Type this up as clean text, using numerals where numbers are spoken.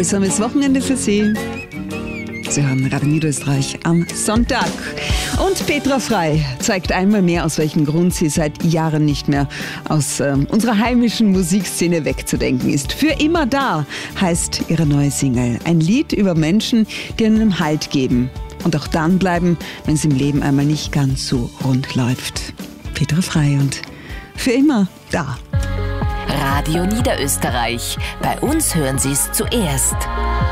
erholsames Wochenende für Sie. Sie hören Radio Niederösterreich am Sonntag. Und Petra Frey zeigt einmal mehr, aus welchem Grund sie seit Jahren nicht mehr aus unserer heimischen Musikszene wegzudenken ist. Für immer da heißt ihre neue Single. Ein Lied über Menschen, die einem Halt geben und auch dann bleiben, wenn es im Leben einmal nicht ganz so rund läuft. Petra Frey und für immer da. Radio Niederösterreich. Bei uns hören Sie es zuerst.